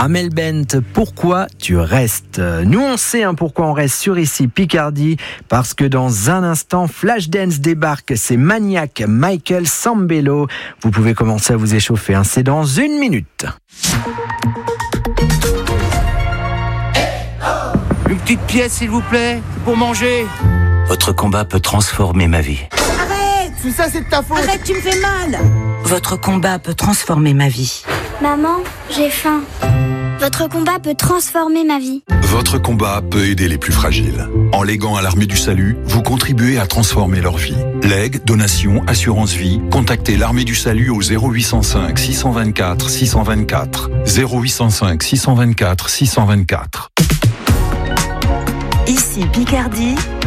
Amel Bent, pourquoi tu restes? Nous on sait pourquoi on reste sur ici Picardie, parce que dans un instant Flashdance débarque, c'est Maniac Michael Sambello. Vous pouvez commencer à vous échauffer, c'est dans 1 minute. Une petite pièce s'il vous plaît, pour manger. Votre combat peut transformer ma vie. Arrête! Tout ça c'est de ta faute! Arrête, tu me fais mal! Votre combat peut transformer ma vie. Maman, j'ai faim. Votre combat peut transformer ma vie. Votre combat peut aider les plus fragiles. En léguant à l'Armée du Salut, vous contribuez à transformer leur vie. Legs, donations, assurance vie, contactez l'Armée du Salut au 0805 624 624. 0805 624 624. Ici Picardie.